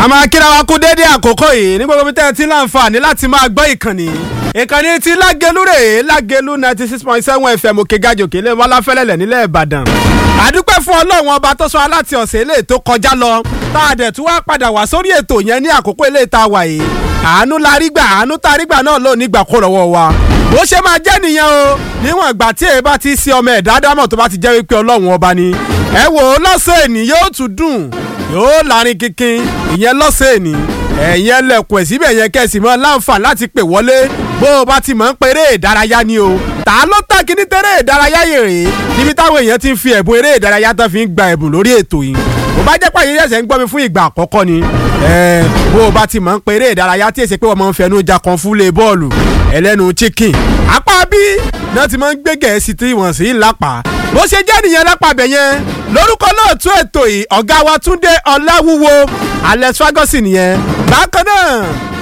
a máa kíra wa kú dédé àkókò yìí ní gbogbo bí tẹ́ ẹ ti láǹfààní láti máa gbọ́ ìkànnì ti Lágelú rèé Lágelú 96.7 FM òkè gàjòkè lè wọ́n láfẹ́lẹ́lẹ̀ nílẹ̀ Ìbàdàn. àdúpẹ́ fún Ọlọ́run ọba tó sọ aláti ọ̀sẹ̀ ilé tó kọjá lọ tá a dẹ̀ tún wá padà wá sórí ètò yẹn ní àkókò ilé tá a wà yìí. àánú la rí gbà àánú tá a rí gbà náà ló nígbà kó lọ́wọ́ wa. bó ṣe máa jẹ́ nìyẹn o níwọ̀n ìgbà tí èyí bá ti ṣe ọmọ ẹ̀dá dámọ̀ tó bá ti jẹ́ wípé Ọlọ́run ọba ni. ẹ wò ó lọ́sẹ̀ èní yóò tún dùn yóò lárin kínkín ìyẹn lọ́sẹ̀ èní ẹ̀yin ẹlẹ́kùn ẹ̀ síbẹ̀ yẹn kẹ́sì mọ́ láǹfààní láti pè wọlé bó o bá ti mọ̀ ń peré ìdárayá ni o ta ló tà kí ní tẹ́rẹ́ ìdárayá yèrè níbi táwọn èèyàn ti ń fi ẹ̀bùn eré ìdárayá tó fi ń gba ẹ̀bùn lórí ètò yìí bó bá jẹ́ pàyẹ́ ṣẹ̀ṣẹ̀ ń gbọ́ mi fún ìgbà àkọ́kọ́ ni bó o bá ti mọ̀ ń peré ìdárayá tí èsì pé wọ́n máa ń fẹnu ja kan fúlé bọ́ọ̀lù ẹlẹ́nu chicken apá bí náà ti máa ń gbé gẹ̀ẹ́sì tí wọ́n sì ń lápá bó ṣe jẹ́ nìyẹn lápá bẹ̀ yẹn lórúkọ náà tún ètò yìí ọ̀gá wa Túndé Ọláwúwo Alex Ferguson nìyẹn bákan náà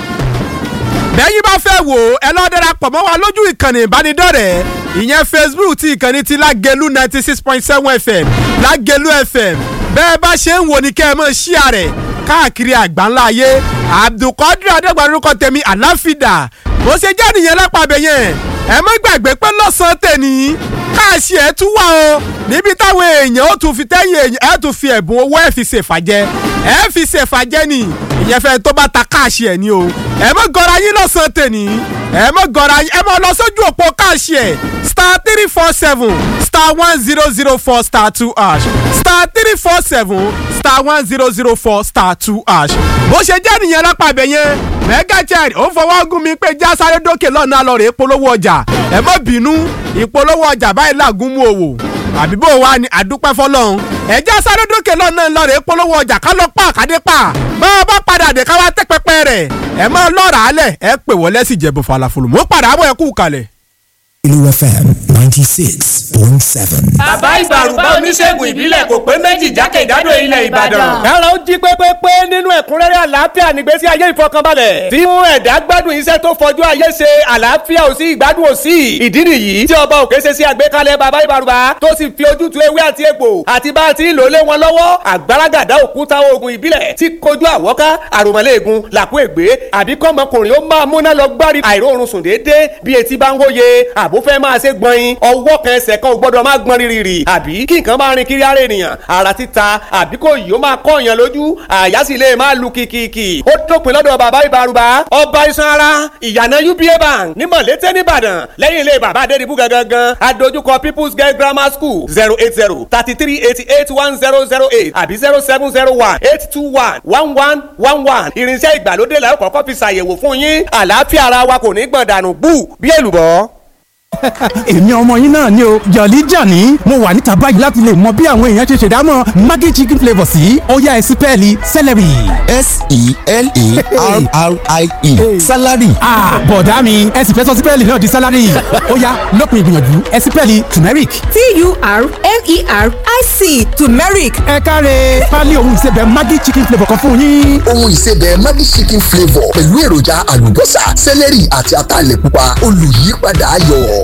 bẹ́yìn bá fẹ́ wò ẹ lọ darapọ̀ mọ́ wa lójú ìkànnì ìbánidọ́rẹ̀ẹ́ ìyẹn Facebook ti ìkànnì ti Lágelú 96.7 FM Lágelú FM bẹ́ẹ̀ bá ṣe ń wò ní kẹ́ ẹ mọ̀ ṣíà rẹ̀ káàkiri àgbáńlá ayé Abdulkadir adégbàdúrúkọ tèmi àláfídà bó ṣe jẹ́ nìyẹn lápàbẹ̀ yẹn ẹ má gbàgbé pé lọ́sàn-án tèmi káàṣì ẹ̀ tún wà o níbi táwọn èèyàn ó tún fi tẹ́yìn èèyàn ẹ̀ tún fi ẹ̀bùn owó ẹ̀ fi ṣèfàjẹ́ ẹ̀ fi ṣèfàjẹ́ ni ìyẹn fẹ́ tó bá ta káàṣì ẹ̀ ni o ẹ má gọra yín lọ́sàn-án tèmi ẹ má gọra yín ẹ má lọ sójú òpó káàṣì ẹ̀ *347 *1004 *2# *347 *1004 *2#. bó ṣe jẹ́ nìyẹn lápá ibẹ̀ yẹn mega child ó fọwọ́ gún mi pé já sáré dókè lọ́nà lọ́ọ̀rẹ́ ìpolówó ọjà ẹ má bínú ìpolówó ọjà báyìí làgùn mú òwò àbí bó wa ni àdúpẹ́ fọlọ́run ẹ já sáré dókè lọ́nà lọ́ọ̀rẹ́ ìpolówó ọjà ká lọ pa àkàdé pa bá a bá padà dé ká wá tẹ́ pẹpẹ rẹ̀ ẹ má lọ́ọ̀rà alẹ̀ ẹ pè wọlé sí Ìjẹ̀bú Falafolo mo padà bọ̀ ẹ kú kalẹ̀. Ìlú FM 96.7. bàbá ìbàrùbá oníṣègùn ìbílẹ̀ kò pé méjì jákèjádò ilẹ̀ Ìbàdàn. ẹ̀rọ ń jí pépépé nínú ẹ̀kúnrẹ́rẹ́ àlàáfíà nígbésí ayé ìfọkànbalẹ̀. tí mú ẹ̀dá gbádùn iṣẹ́ tó fọjú ayé ṣe àlàáfíà ò sí ìgbádùn ò sí. ìdí nìyí tí ọba òkè ṣe sí àgbékalẹ̀ bàbá ìbàrùbá tó sì fi ojútùú ewé àti egbò àti bá a ti lò lé wọn lọ́wọ́ àgbàràgàdá òkúta oògùn ìbílẹ̀ tí kojú àwọ́ká àròmọ̀lẹ́ẹ̀gùn làkú ègbé àbí kọ́mọkùnrin ó máa múná lọ gbárí àìróorun sùn déédéé bí etí bá ń hóye àbó fẹ́ máa ṣe gbọ̀nyin ọwọ́ kan ẹsẹ̀ kan ò gbọ́dọ̀ máa gbọ́n rírì àbí kí nǹkan máa rin kiri ara ènìyàn ara títa àbí kò yìí ó máa kọ́ èèyàn lójú àyà sì lè máa lu kìkìkì ó dópin lọ́dọ̀ bàbá ìbàrùbá ọba iṣan ara ìyànà UBA bank ní Mọ̀lété nìbàdàn lẹ́yìn ilé bàbá adédìbú gangan adójúkọ People's Girl Grammar School 080-3388-1008 àbí 0701-821-1111 irinṣẹ́ ìgbàlódé la ó kọ́kọ́ fi ṣàyẹ̀wò fún yín àlàáfíà ara wa kò ní gbọ̀n dànù bú bí èlùbọ́. èmi ọmọ yín náà ni o Jolly Johnny mo wà níta báyìí láti lè mọ bí àwọn èèyàn ṣe ṣèdámọ̀ Maggi chicken flavour sí ó yá ẹ sí pẹ́ẹ́lí celery. SELARIE salary. bọ̀dá mi ẹ sì fẹ́ sọ sípẹ́ẹ̀lì náà di salary ó yá lópin ìgbìyànjú ẹ sí pẹ́ẹ́lì turmeric. TURMERIC turmeric. ẹ káre pálí ohun ìsebẹ̀ Maggi chicken flavour kan fún yín. ohun ìsebẹ̀ Maggi chicken flavour pẹ̀lú èròjà àlùbọ́sà celery àti ataalẹ̀ pupa olùyípadà ayọ̀.